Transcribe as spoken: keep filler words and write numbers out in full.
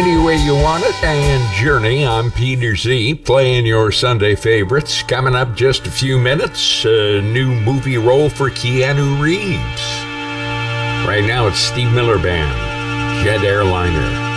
any way you want it, and Journey. I'm Peter Z, playing your Sunday favorites. Coming up just a few minutes, a new movie role for Keanu Reeves. Right now it's Steve Miller Band, Jet Airliner.